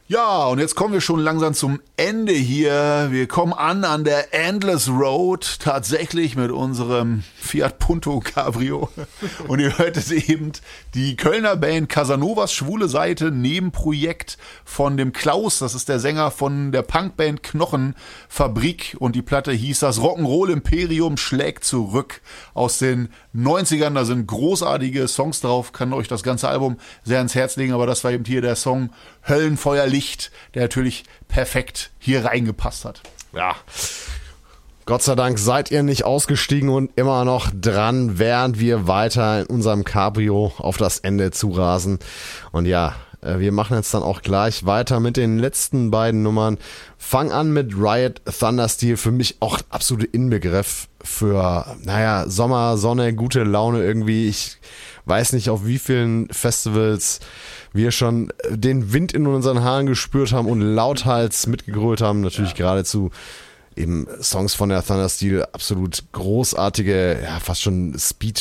Ja, und jetzt kommen wir schon langsam zum Ende hier. Wir kommen an der Endless Road, tatsächlich mit unserem Fiat Punto Cabrio. Und ihr hört es eben, die Kölner Band Casanovas Schwule Seite, Nebenprojekt von dem Klaus, das ist der Sänger von der Punkband Knochenfabrik. Und die Platte hieß das Rock'n'Roll Imperium schlägt zurück aus den 90ern. Da sind großartige Songs drauf, kann euch das ganze Album sehr ans Herz legen. Aber das war eben hier der Song Höllenfeuerlicht, der natürlich perfekt hier reingepasst hat. Ja, Gott sei Dank seid ihr nicht ausgestiegen und immer noch dran, während wir weiter in unserem Cabrio auf das Ende zurasen. Und ja, wir machen jetzt dann auch gleich weiter mit den letzten beiden Nummern. Fang an mit Riot Thundersteel, für mich auch absolute Inbegriff für, Sommer, Sonne, gute Laune irgendwie. Ich weiß nicht, auf wie vielen Festivals wir schon den Wind in unseren Haaren gespürt haben und lauthals mitgegrölt haben. Natürlich geradezu eben Songs von der Thundersteel, absolut großartige, fast schon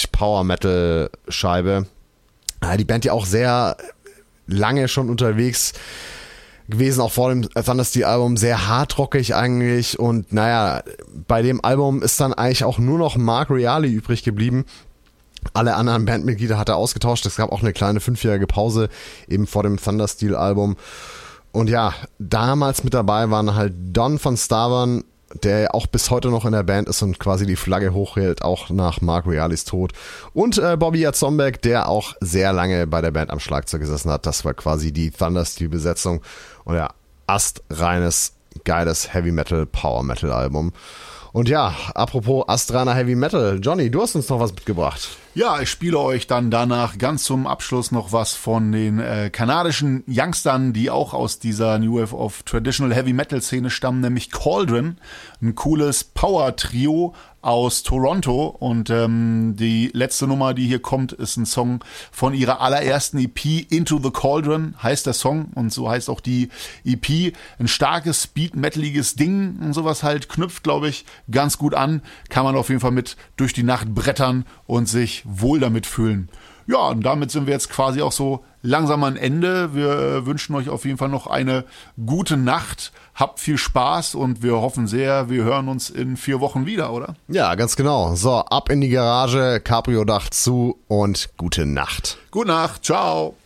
Speech-Power-Metal-Scheibe. Die Band ja auch sehr lange schon unterwegs gewesen, auch vor dem Thundersteel-Album, sehr hardrockig eigentlich. Und bei dem Album ist dann eigentlich auch nur noch Mark Reale übrig geblieben. Alle anderen Bandmitglieder hat er ausgetauscht. Es gab auch eine kleine 5-jährige Pause eben vor dem Thundersteel-Album. Und ja, damals mit dabei waren halt Don von Stavern, der auch bis heute noch in der Band ist und quasi die Flagge hochhält, auch nach Mark Reales Tod. Und Bobby Jazombek, der auch sehr lange bei der Band am Schlagzeug gesessen hat. Das war quasi die Thundersteel-Besetzung. Und ja, astreines, geiles Heavy-Metal, Power-Metal-Album. Und ja, apropos astreiner Heavy Metal, Johnny, du hast uns noch was mitgebracht. Ja, ich spiele euch dann danach ganz zum Abschluss noch was von den kanadischen Youngstern, die auch aus dieser New Wave of Traditional Heavy Metal Szene stammen, nämlich Cauldron, ein cooles Power-Trio aus Toronto. Und die letzte Nummer, die hier kommt, ist ein Song von ihrer allerersten EP, Into the Cauldron heißt der Song und so heißt auch die EP. Ein starkes, speed-metaliges Ding und sowas halt, knüpft, glaube ich, ganz gut an. Kann man auf jeden Fall mit durch die Nacht brettern und sich wohl damit fühlen. Ja, und damit sind wir jetzt quasi auch so langsam am Ende. Wir wünschen euch auf jeden Fall noch eine gute Nacht. Habt viel Spaß und wir hoffen sehr, wir hören uns in 4 Wochen wieder, oder? Ja, ganz genau. So, ab in die Garage, Cabrio-Dach zu und gute Nacht. Gute Nacht, ciao.